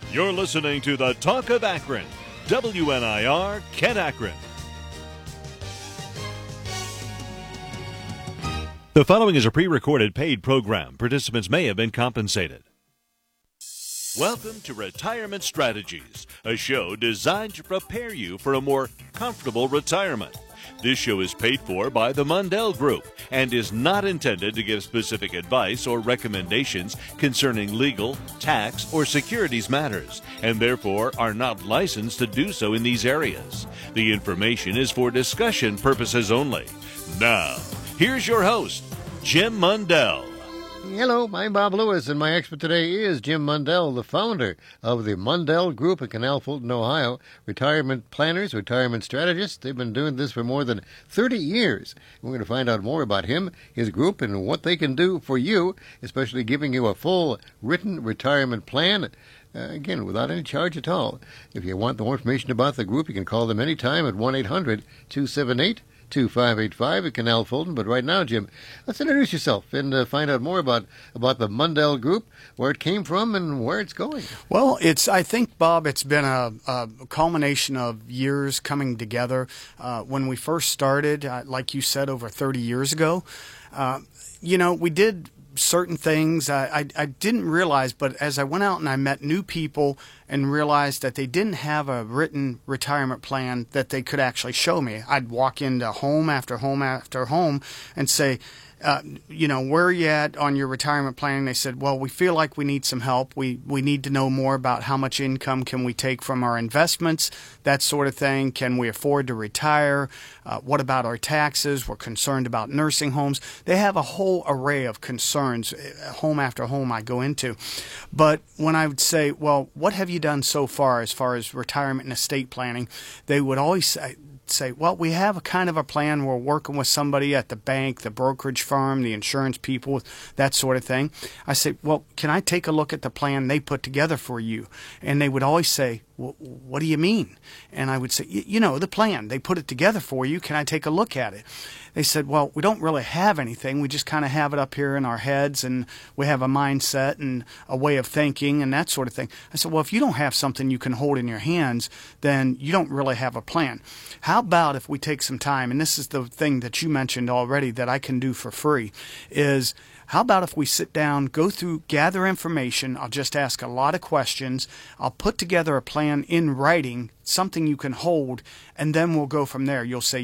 You're listening to the Talk of Akron, WNIR Kent Akron. The following is a pre-recorded paid program. Participants may have been compensated. Welcome to Retirement Strategies, a show designed to prepare you for a more comfortable retirement. This show is paid for by the Mundell Group and is not intended to give specific advice or recommendations concerning legal, tax, or securities matters, and therefore are not licensed to do so in these areas. The information is for discussion purposes only. Now, here's your host, Jim Mundell. Hello, I'm Bob Lewis, and my expert today is Jim Mundell, the founder of the Mundell Group in Canal Fulton, Ohio. Retirement planners, retirement strategists. They've been doing this for more than 30 years. We're going to find out more about him, his group, and what they can do for you, especially giving you a full written retirement plan. Again, without any charge at all. If you want more information about the group, you can call them anytime at 1-800-278-2585 at Canal Fulton. But right now, Jim, let's introduce yourself and find out more about the Mundell Group, where it came from and where it's going. Well, I think, Bob, it's been a culmination of years coming together. When we first started, like you said, over 30 years ago, we did certain things I didn't realize, but as I went out and I met new people and realized that they didn't have a written retirement plan that they could actually show me. I'd walk into home after home after home and say, where are you at on your retirement plan? And they said, well, we feel like we need some help. We need to know more about how much income can we take from our investments, that sort of thing. Can we afford to retire? What about our taxes? We're concerned about nursing homes. They have a whole array of concerns, home after home I go into. But when I would say, well, what have you done so far as retirement and estate planning? They would always say, well, we have a kind of a plan. We're working with somebody at the bank, the brokerage firm, the insurance people, that sort of thing. I say, well, can I take a look at the plan they put together for you? And they would always say, well, what do you mean? And I would say, the plan. They put it together for you. Can I take a look at it? They said, well, we don't really have anything. We just kind of have it up here in our heads, and we have a mindset and a way of thinking and that sort of thing. I said, well, if you don't have something you can hold in your hands, then you don't really have a plan. How about if we take some time, and this is the thing that you mentioned already that I can do for free, is how about if we sit down, go through, gather information. I'll just ask a lot of questions. I'll put together a plan in writing, something you can hold, and then we'll go from there. You'll say,